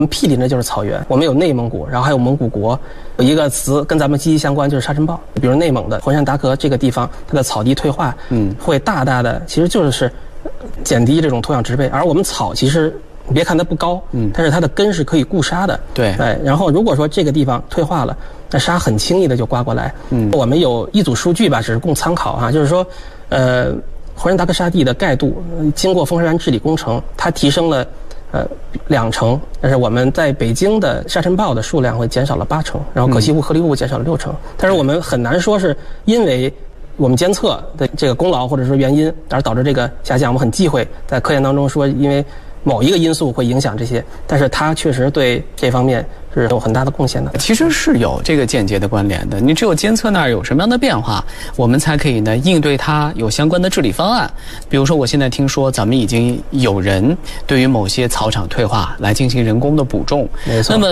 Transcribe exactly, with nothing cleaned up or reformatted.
我们毗邻的就是草原，我们有内蒙古，然后还有蒙古国，有一个词跟咱们息息相关，就是沙尘暴。比如内蒙的火山达格这个地方，它的草地退化，嗯，会大大的，其实就是减低这种土壤植被。而我们草其实你别看它不高，嗯，但是它的根是可以固沙的， 对， 哎，然后如果说这个地方退化了，那沙很轻易的就刮过来。嗯，我们有一组数据吧，只是供参考啊，就是说，呃，火山达格沙地的盖度经过风沙山治理工程，它提升了。呃，两成，但是我们在北京的沙尘暴的数量会减少了八成，然后可惜物、颗粒物减少了六成。但是我们很难说是因为我们监测的这个功劳或者说原因而导致这个下降。我们很忌讳在科研当中说因为某一个因素会影响这些，但是它确实对这方面是有很大的贡献的。 其实是有这个间接的关联的，你只有监测那儿有什么样的变化，我们才可以呢应对它有相关的治理方案。比如说我现在听说咱们已经有人对于某些草场退化来进行人工的补种， 没错。 那么